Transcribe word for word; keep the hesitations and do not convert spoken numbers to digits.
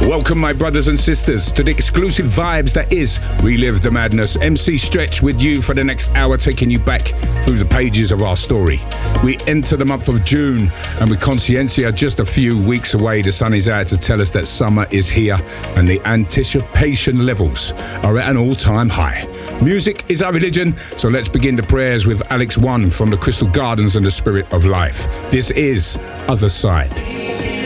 Welcome, my brothers and sisters, to the exclusive vibes that is Relive the Madness. M C Stretch with you for the next hour, taking you back through the pages of our story. We enter the month of June, and with Consciencia just a few weeks away, the sun is out to tell us that summer is here, and the anticipation levels are at an all-time high. Music is our religion, so let's begin the prayers with Alex One from the Crystal Gardens and the Spirit of Life. This is Other Side.